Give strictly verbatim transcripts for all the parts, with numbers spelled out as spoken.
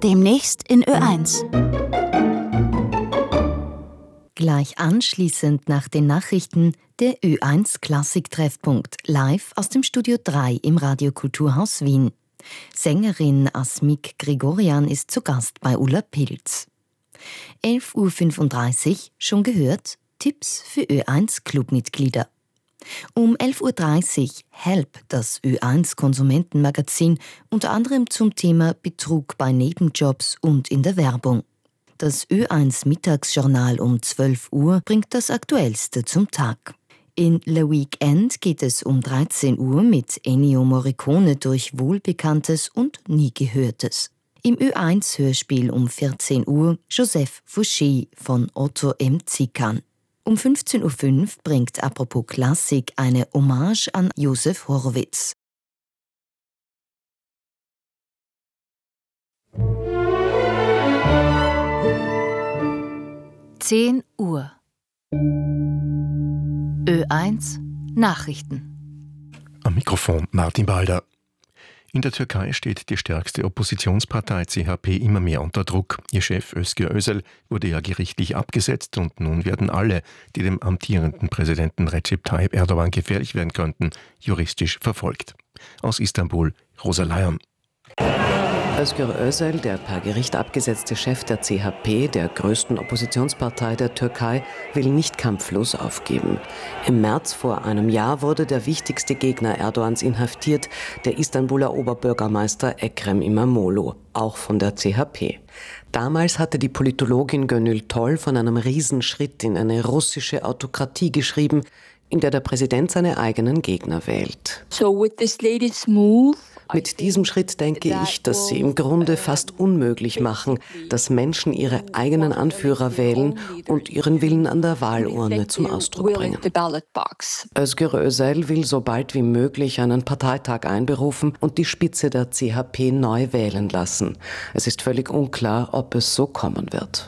Demnächst in Ö eins. Gleich anschließend nach den Nachrichten der Ö eins Klassik-Treffpunkt live aus dem Studio drei im Radiokulturhaus Wien. Sängerin Asmik Grigorian ist zu Gast bei Ulla Pilz. elf Uhr fünfunddreißig, schon gehört, Tipps für Ö eins Clubmitglieder. Um elf Uhr dreißig Help, das Ö eins Konsumentenmagazin, unter anderem zum Thema Betrug bei Nebenjobs und in der Werbung. Das Ö eins Mittagsjournal um zwölf Uhr bringt das Aktuellste zum Tag. In Le Weekend geht es um dreizehn Uhr mit Ennio Morricone durch Wohlbekanntes und Nie Gehörtes. Im Ö eins Hörspiel um vierzehn Uhr Joseph Fouché von Otto M. Zikan. Um fünfzehn Uhr fünf bringt Apropos Klassik eine Hommage an Josef Horowitz. zehn Uhr. Ö eins Nachrichten. Am Mikrofon Martin Balder. In der Türkei steht die stärkste Oppositionspartei C H P immer mehr unter Druck. Ihr Chef Özgür Özel wurde ja gerichtlich abgesetzt und nun werden alle, die dem amtierenden Präsidenten Recep Tayyip Erdogan gefährlich werden könnten, juristisch verfolgt. Aus Istanbul, Rosa Leon. Özgür Özel, der per Gericht abgesetzte Chef der C H P, der größten Oppositionspartei der Türkei, will nicht kampflos aufgeben. Im März vor einem Jahr wurde der wichtigste Gegner Erdogans inhaftiert, der Istanbuler Oberbürgermeister Ekrem İmamoğlu, auch von der C H P. Damals hatte die Politologin Gönül Toll von einem Riesenschritt in eine russische Autokratie geschrieben, in der der Präsident seine eigenen Gegner wählt. So with this latest move, Mit diesem Schritt denke ich, dass sie im Grunde fast unmöglich machen, dass Menschen ihre eigenen Anführer wählen und ihren Willen an der Wahlurne zum Ausdruck bringen. Özgür Özel will so bald wie möglich einen Parteitag einberufen und die Spitze der C H P neu wählen lassen. Es ist völlig unklar, ob es so kommen wird.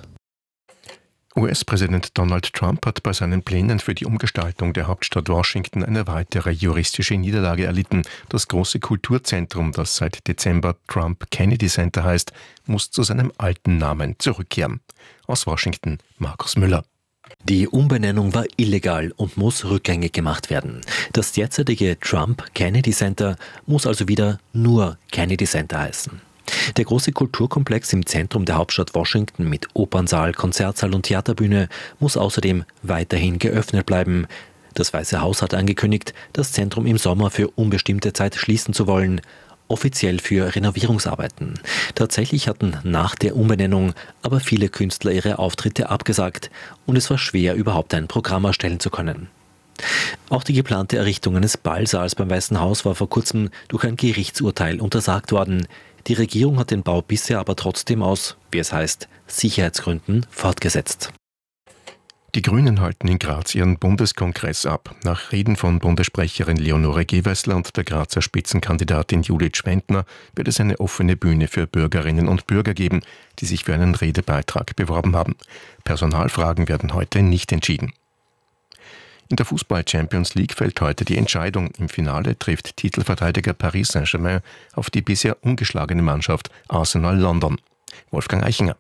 U S-Präsident Donald Trump hat bei seinen Plänen für die Umgestaltung der Hauptstadt Washington eine weitere juristische Niederlage erlitten. Das große Kulturzentrum, das seit Dezember Trump Kennedy Center heißt, muss zu seinem alten Namen zurückkehren. Aus Washington, Markus Müller. Die Umbenennung war illegal und muss rückgängig gemacht werden. Das derzeitige Trump Kennedy Center muss also wieder nur Kennedy Center heißen. Der große Kulturkomplex im Zentrum der Hauptstadt Washington mit Opernsaal, Konzertsaal und Theaterbühne muss außerdem weiterhin geöffnet bleiben. Das Weiße Haus hat angekündigt, das Zentrum im Sommer für unbestimmte Zeit schließen zu wollen, offiziell für Renovierungsarbeiten. Tatsächlich hatten nach der Umbenennung aber viele Künstler ihre Auftritte abgesagt und es war schwer, überhaupt ein Programm erstellen zu können. Auch die geplante Errichtung eines Ballsaals beim Weißen Haus war vor kurzem durch ein Gerichtsurteil untersagt worden. Die Regierung hat den Bau bisher aber trotzdem aus, wie es heißt, Sicherheitsgründen fortgesetzt. Die Grünen halten in Graz ihren Bundeskongress ab. Nach Reden von Bundessprecherin Leonore Gewessler und der Grazer Spitzenkandidatin Judith Schwendner wird es eine offene Bühne für Bürgerinnen und Bürger geben, die sich für einen Redebeitrag beworben haben. Personalfragen werden heute nicht entschieden. In der Fußball-Champions League fällt heute die Entscheidung. Im Finale trifft Titelverteidiger Paris Saint-Germain auf die bisher ungeschlagene Mannschaft Arsenal London. Wolfgang Eichinger.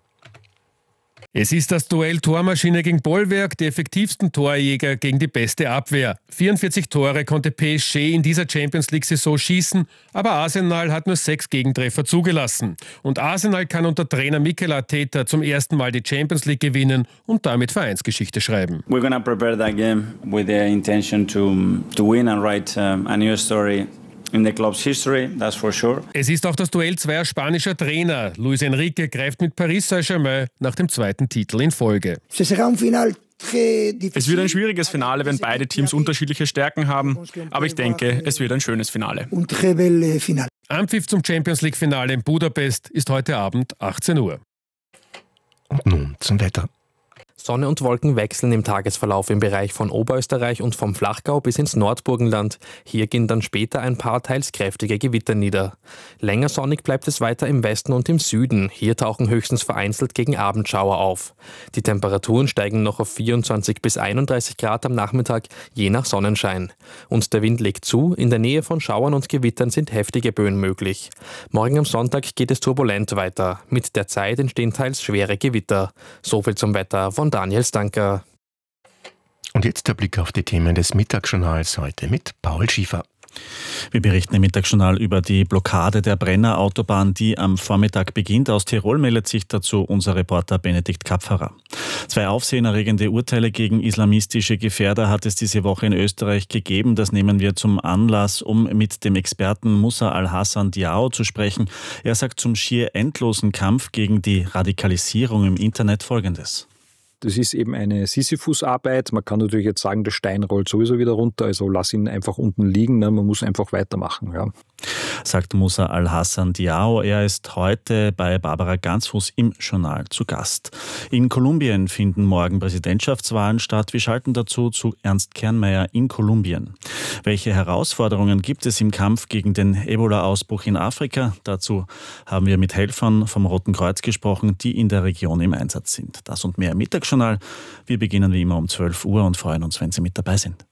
Es ist das Duell Tormaschine gegen Bollwerk, die effektivsten Torjäger gegen die beste Abwehr. vierundvierzig Tore konnte P S G in dieser Champions-League-Saison schießen, aber Arsenal hat nur sechs Gegentreffer zugelassen. Und Arsenal kann unter Trainer Mikel Arteta zum ersten Mal die Champions League gewinnen und damit Vereinsgeschichte schreiben. We're going to prepare that game with the intention to, to win and write um, a new story in the club's history, that's for sure. Es ist auch das Duell zweier spanischer Trainer. Luis Enrique greift mit Paris Saint-Germain nach dem zweiten Titel in Folge. Es wird ein schwieriges Finale, wenn beide Teams unterschiedliche Stärken haben, aber ich denke, es wird ein schönes Finale. Anpfiff zum Champions-League-Finale in Budapest ist heute Abend achtzehn Uhr. Und nun zum Wetter. Sonne und Wolken wechseln im Tagesverlauf im Bereich von Oberösterreich und vom Flachgau bis ins Nordburgenland. Hier gehen dann später ein paar teils kräftige Gewitter nieder. Länger sonnig bleibt es weiter im Westen und im Süden. Hier tauchen höchstens vereinzelt gegen Abendschauer auf. Die Temperaturen steigen noch auf vierundzwanzig bis einunddreißig Grad am Nachmittag, je nach Sonnenschein. Und der Wind legt zu, in der Nähe von Schauern und Gewittern sind heftige Böen möglich. Morgen am Sonntag geht es turbulent weiter. Mit der Zeit entstehen teils schwere Gewitter. Soviel zum Wetter von Daniel Stanker. Und jetzt der Blick auf die Themen des Mittagsjournals heute mit Paul Schiefer. Wir berichten im Mittagsjournal über die Blockade der Brenner Autobahn, die am Vormittag beginnt. Aus Tirol meldet sich dazu unser Reporter Benedikt Kapferer. Zwei aufsehenerregende Urteile gegen islamistische Gefährder hat es diese Woche in Österreich gegeben. Das nehmen wir zum Anlass, um mit dem Experten Musa Al-Hassan Diao zu sprechen. Er sagt zum schier endlosen Kampf gegen die Radikalisierung im Internet Folgendes. Das ist eben eine Sisyphus-Arbeit. Man kann natürlich jetzt sagen, der Stein rollt sowieso wieder runter, also lass ihn einfach unten liegen. Ne? Man muss einfach weitermachen. Ja. Sagt Musa Al-Hassan Diao. Er ist heute bei Barbara Gansfuß im Journal zu Gast. In Kolumbien finden morgen Präsidentschaftswahlen statt. Wir schalten dazu zu Ernst Kernmeier in Kolumbien. Welche Herausforderungen gibt es im Kampf gegen den Ebola-Ausbruch in Afrika? Dazu haben wir mit Helfern vom Roten Kreuz gesprochen, die in der Region im Einsatz sind. Das und mehr im Mittagsjournal. Wir beginnen wie immer um zwölf Uhr und freuen uns, wenn Sie mit dabei sind.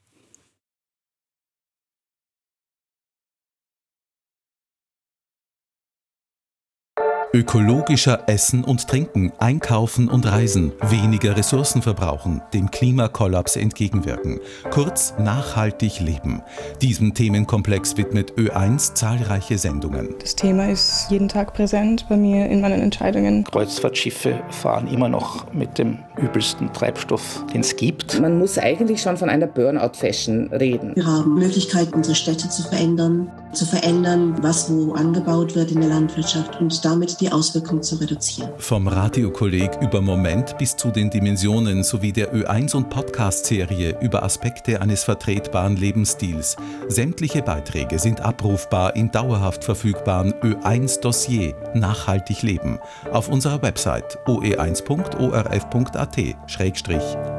Ökologischer Essen und Trinken, Einkaufen und Reisen, weniger Ressourcen verbrauchen, dem Klimakollaps entgegenwirken. Kurz, nachhaltig leben. Diesem Themenkomplex widmet Ö eins zahlreiche Sendungen. Das Thema ist jeden Tag präsent bei mir in meinen Entscheidungen. Kreuzfahrtschiffe fahren immer noch mit dem übelsten Treibstoff, den es gibt. Man muss eigentlich schon von einer Burnout-Fashion reden. Wir haben Möglichkeit, unsere Städte zu verändern, zu verändern, was wo angebaut wird in der Landwirtschaft und damit die Auswirkungen zu reduzieren. Vom Radiokolleg über Moment bis zu den Dimensionen sowie der Ö eins und Podcast-Serie über Aspekte eines vertretbaren Lebensstils. Sämtliche Beiträge sind abrufbar im dauerhaft verfügbaren Ö eins Dossier Nachhaltig leben auf unserer Website o e eins punkt o r f punkt a t schrägstrich